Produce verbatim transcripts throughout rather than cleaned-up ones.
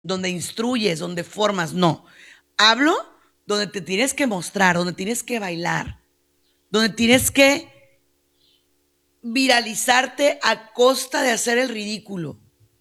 donde instruyes, donde formas, no. Hablo donde te tienes que mostrar, donde tienes que bailar, donde tienes que viralizarte a costa de hacer el ridículo,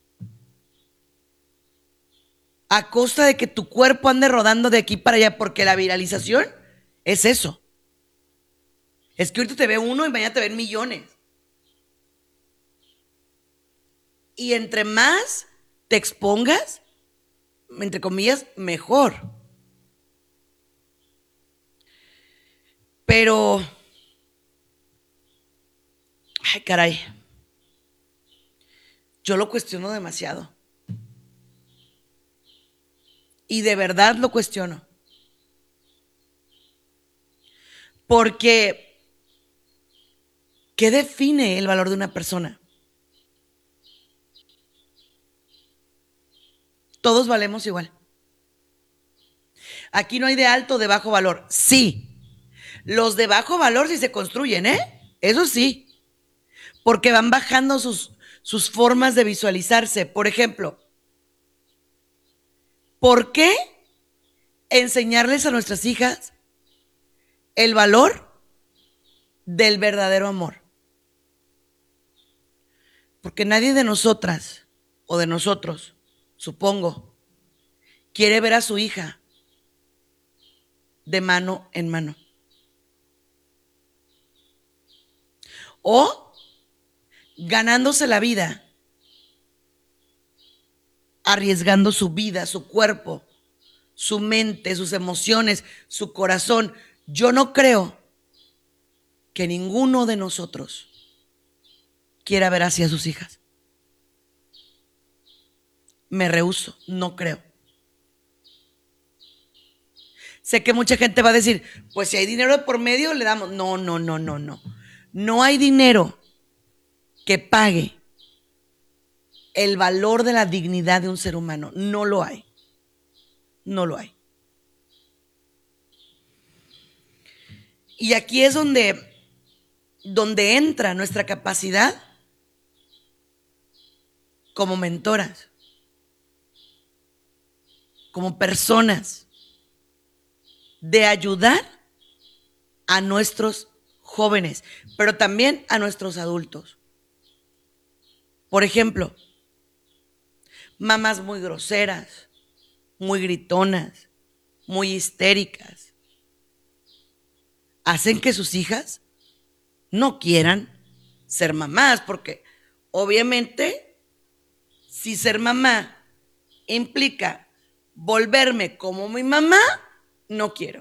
a costa de que tu cuerpo ande rodando de aquí para allá, porque la viralización es eso. Es que ahorita te ve uno y mañana te ven millones. Y entre más te expongas, entre comillas, mejor. Pero, ay, caray, yo lo cuestiono demasiado. Y de verdad lo cuestiono. Porque, ¿qué define el valor de una persona? Todos valemos igual. Aquí no hay de alto o de bajo valor. Sí, los de bajo valor sí se construyen, ¿eh? Eso sí, porque van bajando sus, sus formas de visualizarse. Por ejemplo, ¿por qué enseñarles a nuestras hijas el valor del verdadero amor? Porque nadie de nosotras o de nosotros, supongo, quiere ver a su hija de mano en mano. O ganándose la vida, arriesgando su vida, su cuerpo, su mente, sus emociones, su corazón. Yo no creo que ninguno de nosotros quiera ver así a sus hijas. Me rehúso, no creo. Sé que mucha gente va a decir, pues si hay dinero de por medio, le damos. No, no, no, no, no. No hay dinero que pague el valor de la dignidad de un ser humano. No lo hay. No lo hay. Y aquí es donde, donde entra nuestra capacidad como mentoras, como personas, de ayudar a nuestros jóvenes, pero también a nuestros adultos. Por ejemplo, mamás muy groseras, muy gritonas, muy histéricas, hacen que sus hijas no quieran ser mamás, porque obviamente si ser mamá implica volverme como mi mamá, no quiero.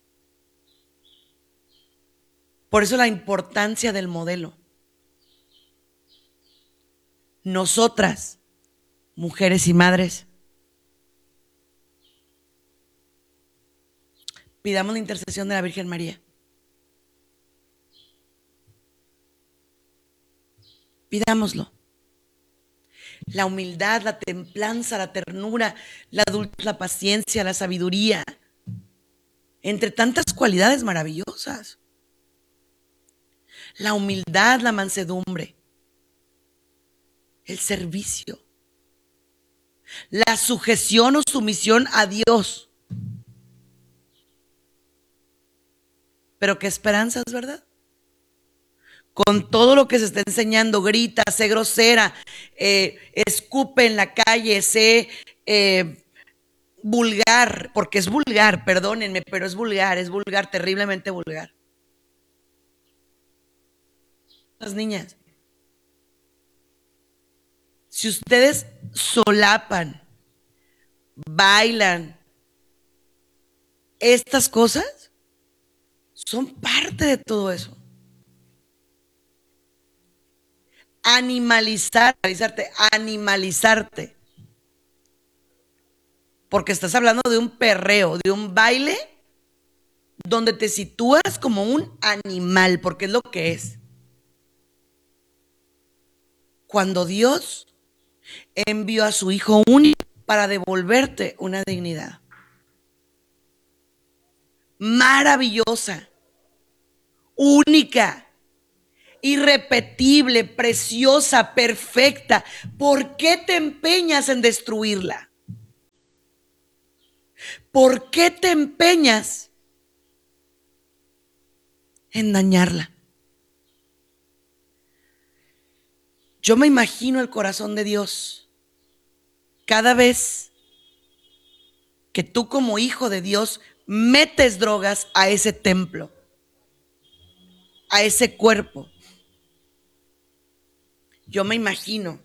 Por eso la importancia del modelo. Nosotras, mujeres y madres, pidamos la intercesión de la Virgen María. Pidámoslo. La humildad, la templanza, la ternura, la dulzura, la paciencia, la sabiduría, entre tantas cualidades maravillosas. La humildad, la mansedumbre, el servicio, la sujeción o sumisión a Dios. Pero qué esperanzas, ¿verdad? Con todo lo que se está enseñando, grita, sé grosera, eh, escupe en la calle, sé eh, vulgar, porque es vulgar, perdónenme, pero es vulgar, es vulgar, terriblemente vulgar. Las niñas, si ustedes solapan, bailan, estas cosas son parte de todo eso. Animalizar, animalizarte, animalizarte. Porque estás hablando de un perreo, de un baile donde te sitúas como un animal, porque es lo que es. Cuando Dios envió a su Hijo único para devolverte una dignidad maravillosa, única, irrepetible, preciosa, perfecta. ¿Por qué te empeñas en destruirla? ¿Por qué te empeñas en dañarla? Yo me imagino el corazón de Dios cada vez que tú como hijo de Dios metes drogas a ese templo, a ese cuerpo. Yo me imagino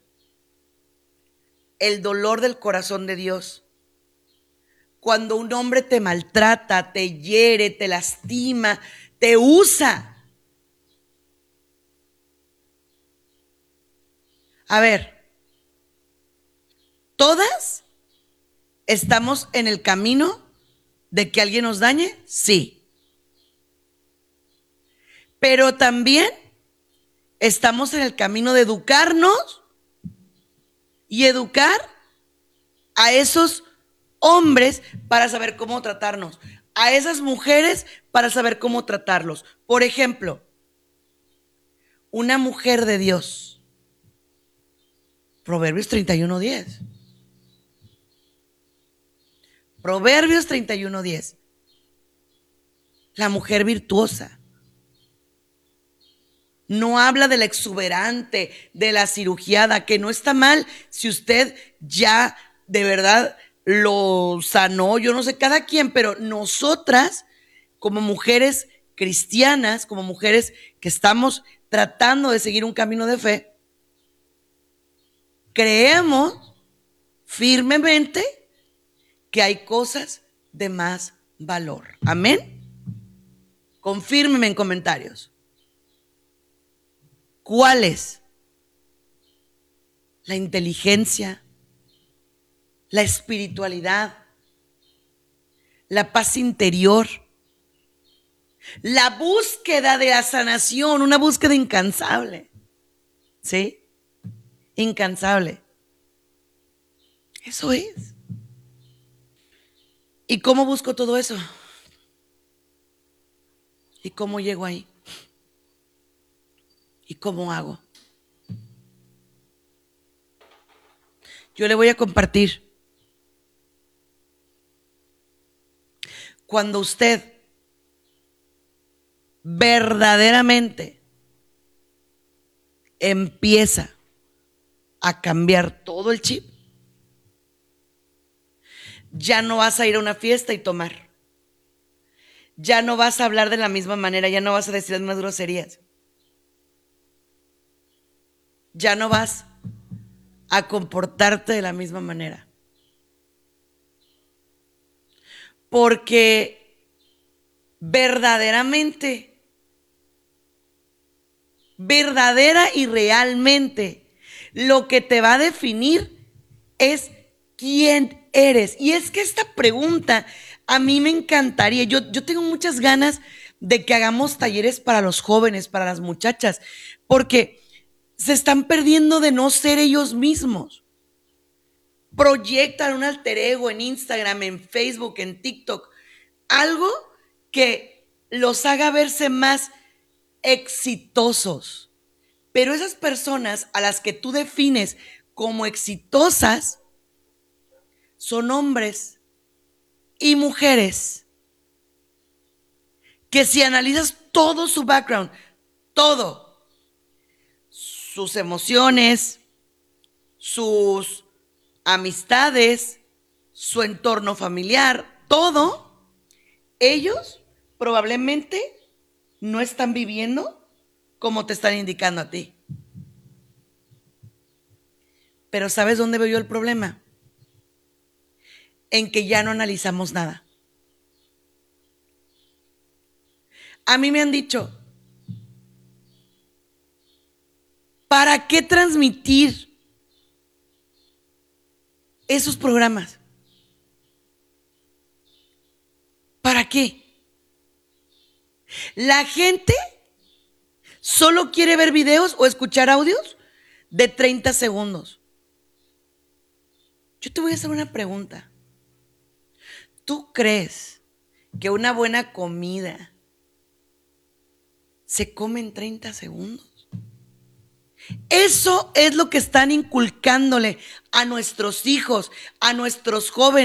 el dolor del corazón de Dios cuando un hombre te maltrata, te hiere, te lastima, te usa. A ver, ¿todas estamos en el camino de que alguien nos dañe? Sí. Pero también estamos en el camino de educarnos y educar a esos hombres para saber cómo tratarnos, a esas mujeres para saber cómo tratarlos. Por ejemplo, una mujer de Dios, Proverbios treinta y uno diez. Proverbios treinta y uno diez. La mujer virtuosa. No habla de la exuberante, de la cirugiada, que no está mal si usted ya de verdad lo sanó, yo no sé, cada quien, pero nosotras como mujeres cristianas, como mujeres que estamos tratando de seguir un camino de fe, creemos firmemente que hay cosas de más valor. Amén. Confírmeme en comentarios. ¿Cuál es? La inteligencia, la espiritualidad, la paz interior, la búsqueda de la sanación, una búsqueda incansable. ¿Sí? Incansable. Eso es. ¿Y cómo busco todo eso? ¿Y cómo llego ahí? ¿Y cómo hago? Yo le voy a compartir. Cuando usted verdaderamente empieza a cambiar todo el chip, ya no vas a ir a una fiesta y tomar. Ya no vas a hablar de la misma manera, ya no vas a decir las mismas groserías. Ya no vas a comportarte de la misma manera. Porque verdaderamente, verdadera y realmente, lo que te va a definir es quién eres. Y es que esta pregunta a mí me encantaría. Yo, yo tengo muchas ganas de que hagamos talleres para los jóvenes, para las muchachas, porque se están perdiendo de no ser ellos mismos. Proyectan un alter ego en Instagram, en Facebook, en TikTok. Algo que los haga verse más exitosos. Pero esas personas a las que tú defines como exitosas son hombres y mujeres que si analizas todo su background, todo, sus emociones, sus amistades, su entorno familiar, todo, ellos probablemente no están viviendo como te están indicando a ti. Pero ¿sabes dónde veo yo el problema? En que ya no analizamos nada. A mí me han dicho, ¿para qué transmitir esos programas? ¿Para qué? La gente solo quiere ver videos o escuchar audios de treinta segundos. Yo te voy a hacer una pregunta. ¿Tú crees que una buena comida se come en treinta segundos? Eso es lo que están inculcándole a nuestros hijos, a nuestros jóvenes.